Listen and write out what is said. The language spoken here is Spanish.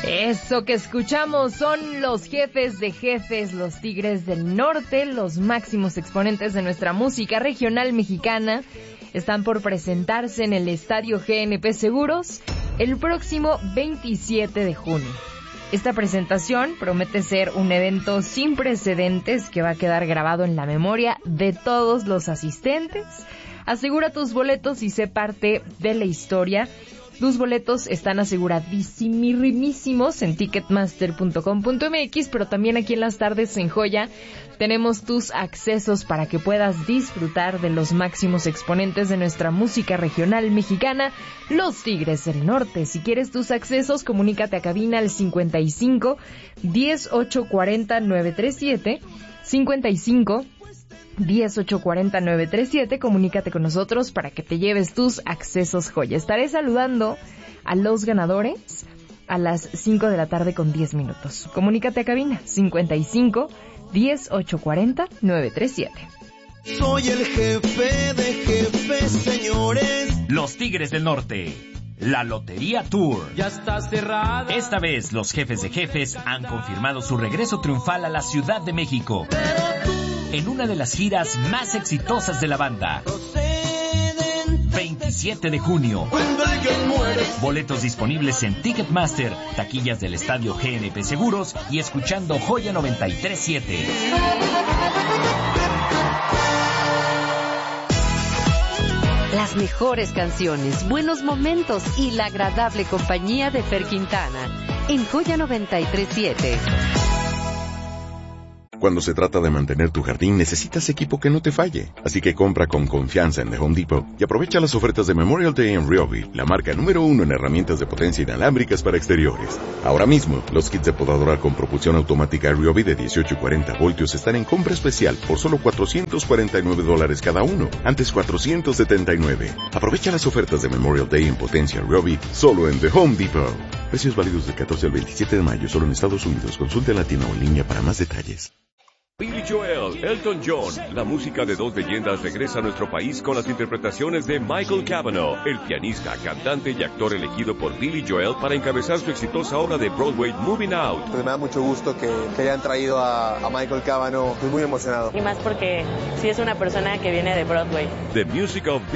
Eso que escuchamos son los jefes de jefes, los Tigres del Norte, los máximos exponentes de nuestra música regional mexicana. Están por presentarse en el Estadio GNP Seguros el próximo 27 de junio. Esta presentación promete ser un evento sin precedentes que va a quedar grabado en la memoria de todos los asistentes. Asegura tus boletos y sé parte de la historia. Tus boletos están aseguradísimos en ticketmaster.com.mx, pero también aquí en las tardes en Joya tenemos tus accesos para que puedas disfrutar de los máximos exponentes de nuestra música regional mexicana, los Tigres del Norte. Si quieres tus accesos, comunícate a cabina al 55 1840 937, 55 1840-937, comunícate con nosotros para que te lleves tus accesos Joya. Estaré saludando a los ganadores a las 5 de la tarde con 10 minutos. Comunícate a cabina 55 1840 937. Soy el jefe de jefes, señores. Los Tigres del Norte. La Lotería Tour. Ya está cerrada. Esta vez los jefes de jefes han confirmado su regreso triunfal a la Ciudad de México. En una de las giras más exitosas de la banda. 27 de junio. Boletos disponibles en Ticketmaster, taquillas del Estadio GNP Seguros y escuchando Joya 93.7. Las mejores canciones, buenos momentos y la agradable compañía de Fer Quintana en Joya 93.7. Cuando se trata de mantener tu jardín, necesitas equipo que no te falle. Así que compra con confianza en The Home Depot y aprovecha las ofertas de Memorial Day en Ryobi, la marca número 1 en herramientas de potencia inalámbricas para exteriores. Ahora mismo, los kits de podadora con propulsión automática Ryobi de 18 y 40 voltios están en compra especial por solo $449 cada uno, antes $479. Aprovecha las ofertas de Memorial Day en potencia Ryobi solo en The Home Depot. Precios válidos del 14 al 27 de mayo solo en Estados Unidos. Consulte Latino en línea para más detalles. Billy Joel, Elton John, la música de dos leyendas regresa a nuestro país con las interpretaciones de Michael Cavanaugh, el pianista, cantante y actor elegido por Billy Joel para encabezar su exitosa obra de Broadway Moving Out. Pues me da mucho gusto que hayan traído a Michael Cavanaugh, estoy muy emocionado. Y más porque sí es una persona que viene de Broadway. The Music of